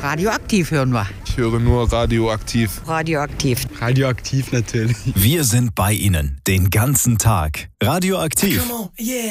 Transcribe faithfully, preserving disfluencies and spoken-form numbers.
Radioaktiv hören wir. Ich höre nur Radioaktiv. Radioaktiv. Radioaktiv natürlich. Wir sind bei Ihnen den ganzen Tag. Radioaktiv. Come on, yeah.